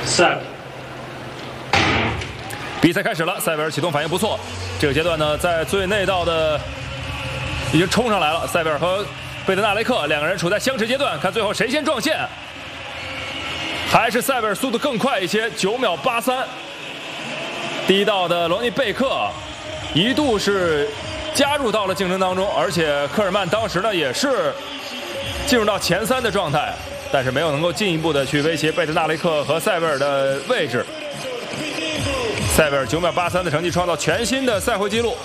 Set。 比赛开始了，塞维尔启动反应不错。这个阶段呢，在最内道的已经冲上来了。塞维尔和贝德纳雷克两个人处在相持阶段，看最后谁先撞线。还是塞维尔速度更快一些，9秒83。第一道的罗尼贝克一度是加入到了竞争当中，而且科尔曼当时呢也是进入到前3的状态，但是没有能够进一步的去威胁贝德纳雷克和塞维尔的位置。塞维尔9秒83的成绩创造全新的赛会纪录，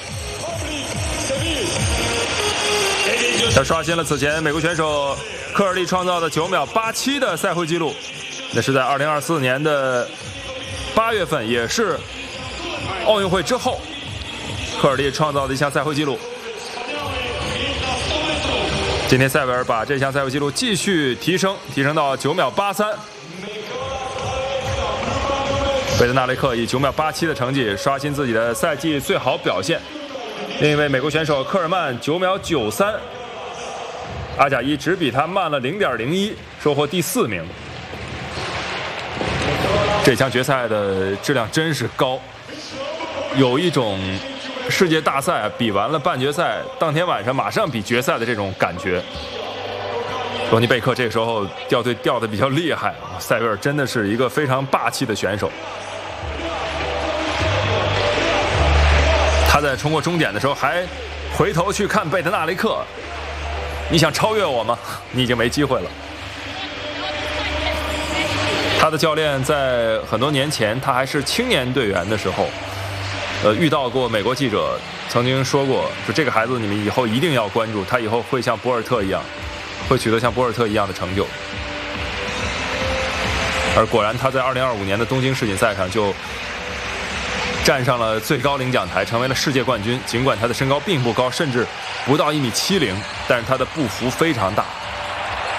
他刷新了此前美国选手科尔利创造的9秒87的赛会纪录，那是在2024年的8月份，也是奥运会之后科尔利创造的一项赛会纪录。今天塞维尔把这项赛会纪录继续提升到9秒83。贝德纳雷克以9秒87的成绩刷新自己的赛季最好表现。另一位美国选手科尔曼9秒93，阿贾伊只比他慢了0.01，收获第4名。这项决赛的质量真是高，有一种世界大赛比完了半决赛，当天晚上马上比决赛的这种感觉。罗尼贝克这个时候掉队掉得比较厉害，塞维尔真的是一个非常霸气的选手。他在冲过终点的时候还回头去看贝德纳雷克，你想超越我吗？你已经没机会了。他的教练在很多年前，他还是青年队员的时候，遇到过美国记者，曾经说过，说这个孩子你们以后一定要关注，他以后会像博尔特一样，会取得像博尔特一样的成就。而果然他在2025年的东京世锦赛上就站上了最高领奖台，成为了世界冠军。尽管他的身高并不高，甚至不到1.70米，但是他的步幅非常大。